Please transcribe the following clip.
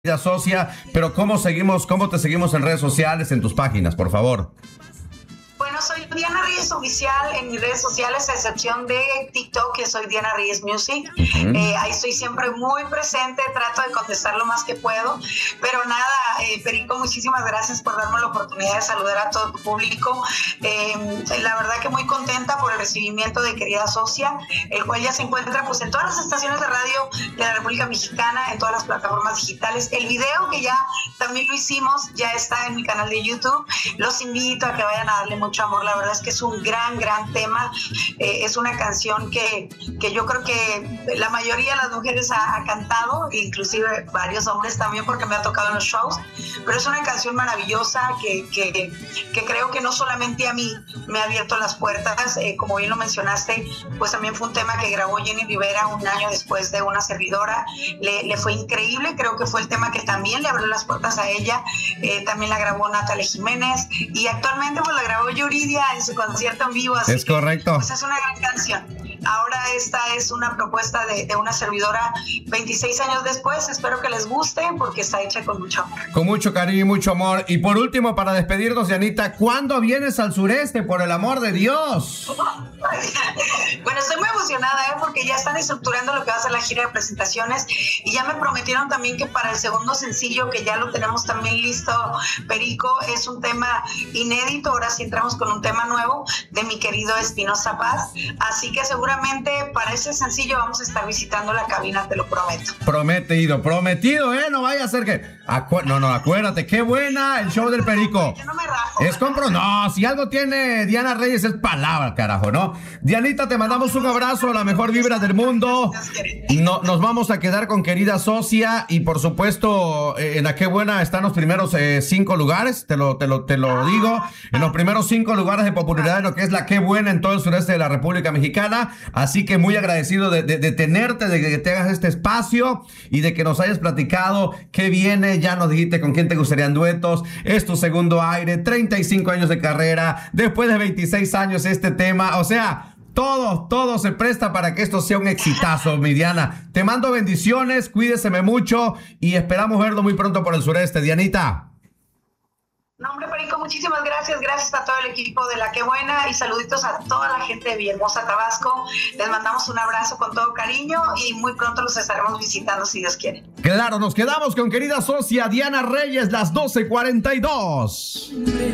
Socia, pero cómo te seguimos en redes sociales, en tus páginas, por favor? Bueno, soy Diana Reyes Oficial en mis redes sociales, a excepción de TikTok, que soy Diana Reyes Music. Ahí estoy siempre muy presente, trato de contestar lo más que puedo. Pero nada, Perico, muchísimas gracias por darme la oportunidad de saludar a todo tu público. La verdad que muy contenta por el recibimiento de Querida Socia, el cual ya se encuentra pues en todas las estaciones de radio de la República Mexicana, en todas las plataformas digitales. El video que ya también lo hicimos, ya está en mi canal de YouTube. Los invito a que vayan a darle mucho amor. La verdad es que es un gran tema. Es una canción que yo creo que la mayoría de las mujeres ha cantado, inclusive varios hombres también, porque me ha tocado en los shows. Pero es una canción maravillosa que creo que no solamente a mí me ha abierto las puertas, como bien lo mencionaste, pues también fue un tema que grabó Jenny Rivera un año después de Una Servidora. Le fue increíble, creo que fue el tema que también le abrió las puertas a ella. También la grabó Natalia Jiménez y actualmente pues la grabó Yuridia en su concierto en vivo. Así es correcto. Pues es una gran canción. Ahora esta es una propuesta de Una Servidora 26 años después. Espero que les guste porque está hecha con mucho amor. Con mucho cariño y mucho amor. Y por último, para despedirnos, Dianita, ¿cuándo vienes al sureste, por el amor de Dios? Bueno, estoy muy emocionada porque ya están estructurando lo que va a ser la gira de presentaciones y ya me prometieron también que para el segundo sencillo, que ya lo tenemos también listo, Perico, es un tema inédito. Ahora sí entramos con un tema nuevo de mi querido Espinoza Paz, así que seguramente para ese sencillo vamos a estar visitando la cabina, te lo prometo. Prometido, no vaya a ser que... acuérdate, qué buena el show del Perico. Yo no me rajo. No, si algo tiene Diana Reyes es palabra, carajo, ¿no? Dianita, te mandamos un abrazo, la mejor vibra del mundo. Nos vamos a quedar con Querida Socia y por supuesto en la Qué Buena están los primeros 5 lugares, te lo digo, en los primeros 5 lugares de popularidad de lo que es la Qué Buena en todo el sureste de la República Mexicana, así que muy agradecido de tenerte, de que te hagas este espacio y de que nos hayas platicado qué viene. Ya nos dijiste con quién te gustarían duetos, es tu segundo aire, 35 años de carrera, después de 26 años este tema, o sea, todo se presta para que esto sea un exitazo, mi Diana. Te mando bendiciones, cuídeseme mucho y esperamos verlo muy pronto por el sureste, Dianita. No, hombre, Perico, muchísimas gracias. Gracias a todo el equipo de La Qué Buena y saluditos a toda la gente de Villahermosa, Tabasco. Les mandamos un abrazo con todo cariño y muy pronto los estaremos visitando si Dios quiere. Claro, nos quedamos con Querida Socia Diana Reyes, las 12:42.